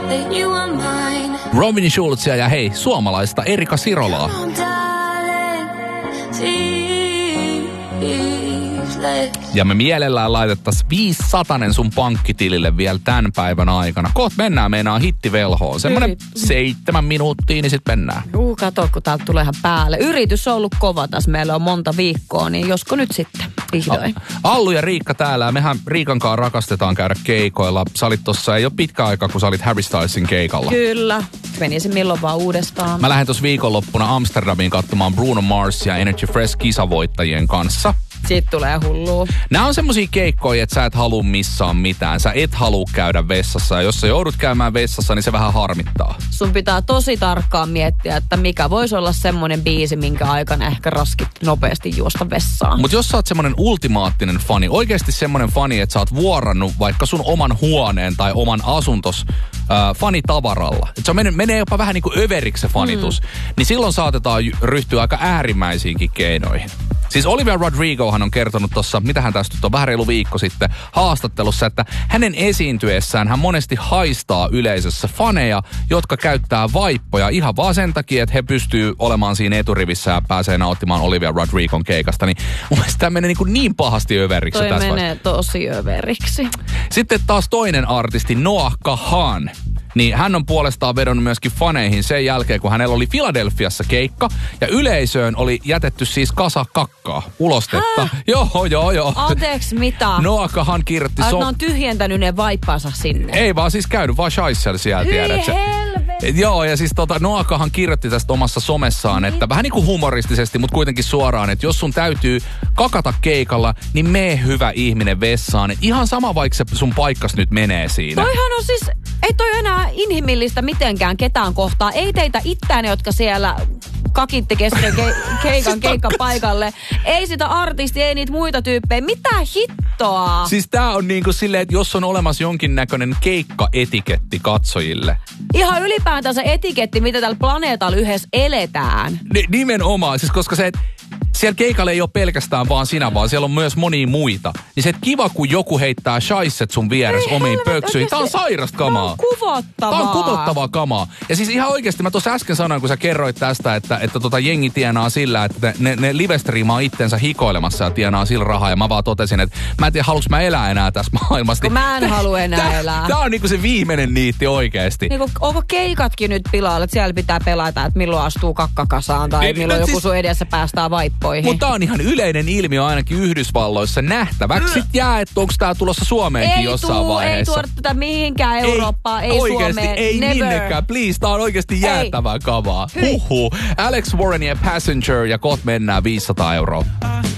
Robin Schulzia ja hei, suomalaista Erika Sirolaa. Ja me mielellään laitettaisiin 500 sun pankkitilille vielä tämän päivän aikana. Koht mennään, meinaa hittivelhoon. Semmoinen 7 minuuttia, niin sit mennään. Kato, kun täältä tulee ihan päälle. Yritys on ollut kova tässä. Meillä on monta viikkoa, niin josko nyt sitten vihdoin. Allu ja Riikka täällä. Ja mehän Riikan kanssa rakastetaan käydä keikoilla. Sä olit tossa, ei ole pitkä aika, kun sä olit Harry Stylesin keikalla. Kyllä. Menisin milloin vaan uudestaan. Mä lähden tossa viikonloppuna Amsterdamiin katsomaan Bruno Mars ja Energy Fresh kisavoittajien kanssa. Siitä tulee hullua. Nämä on semmosia keikkoja, että sä et halua missään mitään. Sä et halua käydä vessassa. Ja jos sä joudut käymään vessassa, niin se vähän harmittaa. Sun pitää tosi tarkkaan miettiä, että mikä voisi olla semmoinen biisi, minkä aikana ehkä raskit nopeasti juosta vessaan. Mutta jos sä oot semmoinen ultimaattinen fani, oikeasti semmoinen fani, että sä oot vuorannut vaikka sun oman huoneen tai oman asuntos fanitavaralla. Että se menee jopa vähän niin kuin överiksi se fanitus. Niin silloin saatetaan ryhtyä aika äärimmäisiinkin keinoihin. Siis Olivia Rodrigohan on kertonut tuossa, mitä hän tästä on vähän reilu viikko sitten haastattelussa, että hänen esiintyessään hän monesti haistaa yleisössä faneja, jotka käyttää vaippoja ihan vaan sen takia, että he pystyy olemaan siinä eturivissä ja pääsee nauttimaan Olivia Rodrigon keikasta. Niin mun mielestä tämä menee niin pahasti överiksi. Toi menee tosi överiksi. Sitten taas toinen artisti, Noah Kahan. Niin hän on puolestaan vedonnut myöskin faneihin sen jälkeen, kun hänellä oli Filadelfiassa keikka. Ja yleisöön oli jätetty siis kasa kakkaa, ulostetta. Joo. Anteeksi, mitä? Noakahan kirjoitti... Ne on tyhjentänyt ne vaippansa sinne. Ei vaan siis käynyt vaan shaissel siellä, tiedät. Joo, ja siis Noakahan kirjoitti tästä omassa somessaan, että vähän niin kuin humoristisesti, mutta kuitenkin suoraan, että jos sun täytyy kakata keikalla, niin mee hyvä ihminen vessaan. Et ihan sama, vaikka se sun paikkas nyt menee siinä. Toihan on siis, ei toi enää inhimillistä mitenkään ketään kohtaa. Ei teitä itään, jotka siellä kakitte kesken keikkapaikalle. Ei sitä artistia, ei niitä muita tyyppejä. Mitä hittoa? Siis tää on niinku silleen, että jos on olemassa jonkinnäköinen keikkaetiketti katsojille. Ihan ylipäätänsä etiketti, mitä tällä planeetalla yhdessä eletään. Nimenomaan, siis koska se, että siellä keikalle ei ole pelkästään vaan sinä, vaan siellä on myös monia muita. Niin se, että kiva, kun joku heittää shaisset sun vieressä omiin pöksyihin. Tää on sairasta kamaa. Tää on kuvottavaa kamaa. Ja siis ihan oikeasti, mä tuossa äsken sanoin, kun sä kerroit tästä, että jengi tienaa sillä, että ne livestriimaa itsensä hikoilemassa ja tienaa sillä rahaa. Ja mä vaan totesin, että mä en tiedä, haluks mä elää enää tässä maailmassa. No mä en halua enää elää. Tää on niinku se viimeinen niitti oikeesti. Niinku, onko keikatkin nyt pilalla, että siellä pitää pelata, että milloin astuu kakkakasaan tai milloin joku sun edessä päästää vaippoihin. Mutta tää on ihan yleinen ilmiö ainakin Yhdysvalloissa nähtäväksi. Sitten jää, että onko tää tulossa Suomeenkin jossain vaiheessa. Ei tuoda tätä mihinkään Eurooppaan, ei Suomeen. Ei never. minnekään. Please, tää on oikeasti jäätävää kavaa. Alex Warren ja Passenger ja kohta mennään 500 €.